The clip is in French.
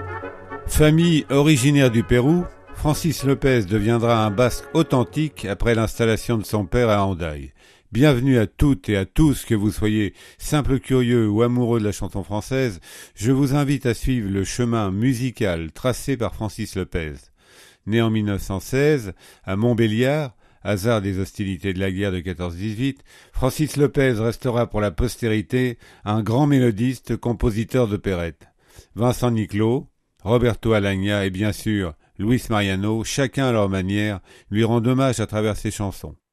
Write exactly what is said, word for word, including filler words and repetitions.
Famille originaire du Pérou, Francis Lopez deviendra un basque authentique après l'installation de son père à Hendaye. Bienvenue à toutes et à tous, que vous soyez simples curieux ou amoureux de la chanson française, je vous invite à suivre le chemin musical tracé par Francis Lopez. Né en mille neuf cent seize, à Montbéliard, hasard des hostilités de la guerre de quatorze dix-huit, Francis Lopez restera pour la postérité un grand mélodiste, compositeur d'opérettes. Vincent Niclot, Roberto Alagna et bien sûr Luis Mariano, chacun à leur manière, lui rendent hommage à travers ses chansons.